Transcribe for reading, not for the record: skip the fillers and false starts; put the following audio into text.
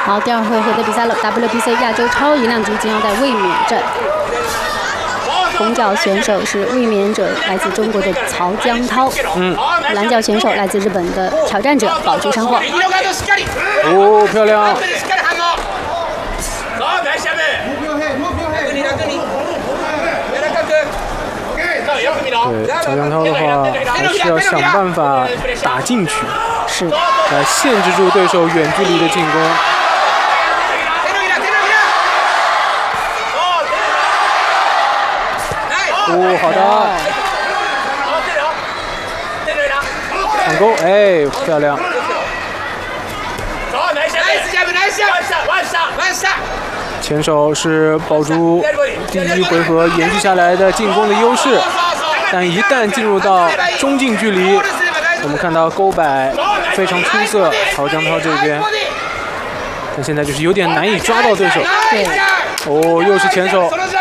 好，第二回合的比赛了 ，WBC 亚洲超银量级金腰带卫冕战。红脚选手是卫冕者，来自中国的曹江涛。蓝脚选手来自日本的挑战者宝珠山晃。 哦，漂亮！对，曹江涛的话，还是要想办法打进去， 是， 来限制住对手远距离的进攻。哦，好的，反攻，哎，漂亮。前手是保住第一回合延续下来的进攻的优势，但一旦进入到中近距离，我们看到勾摆非常出色，曹江涛这边，但现在就是有点难以抓到对手。 对， 哦，又是前手。